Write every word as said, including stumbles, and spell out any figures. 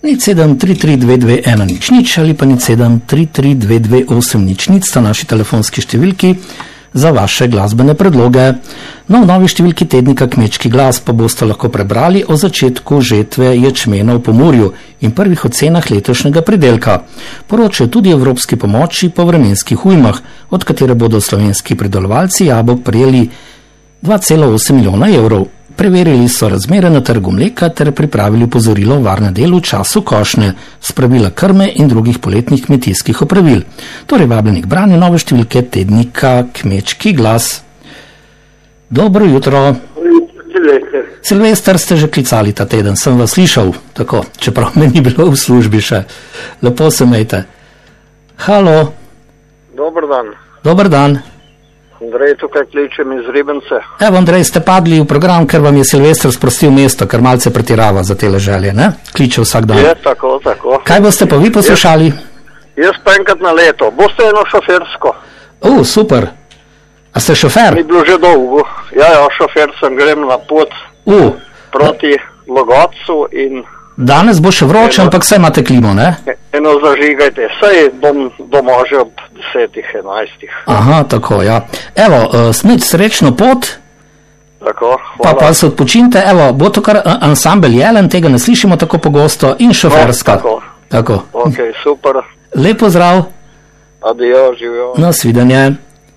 nič sedem tri tri dve dve ena nič nič ali pa nič sedem tri tri dve dve osem nič nič sta naši telefonski številki za vaše glasbene predloge. No, v novi številki tednika Kmečki glas pa boste lahko prebrali o začetku žetve ječmena v Pomurju in prvih ocenah letošnjega pridelka. Poročajo tudi evropski pomoči po vremenskih ujmah, od katere bodo slovenski pridelovalci jabolk prejeli dva cela osem milijona evrov. Preverili so razmere na trgu mleka ter pripravili opozorilo o varnem delu v času košnje, spravila krme in drugih poletnih kmetijskih opravil. Torej vabljeni k branju nove številke tednika Kmečki glas. Dobro jutro. Silvester. Silvester, ste že klicali ta teden, sem vas slišal, tako, čeprav me ni bilo v službi še. Lepo se imejte. Halo. Dobar dan. Dobar dan. Andrej, tukaj kličem iz Ribence. Evo, Andrej, ste padli v program, ker vam je Silvester sprostil mesto, ker malce pretirava za tele želje, ne? Kliče vsak dan. Je, tako, tako. Kaj boste pa vi poslušali? Jaz, jaz pa enkrat na leto. Boste eno šofersko? O, super. A ste šofer? Ni bilo že dolgo. Ja, ja, šofer sem, grem na pot uh. proti Logatcu in... Danes bo še vroče, eno, ampak vse imate klimo, ne? Eno zažigajte. Saj bom doma že ob desetih, enajstih. Aha, tako, ja. Evo, uh, snič srečno pot. Tako, hvala. Pa pa se odpočinte. Evo, bo to kar ansambel Jelen, tega ne slišimo tako pogosto, in šoferska. No, tako. Tako. Ok, super. Lep pozdrav. Adijo, živijo. Na svidenje.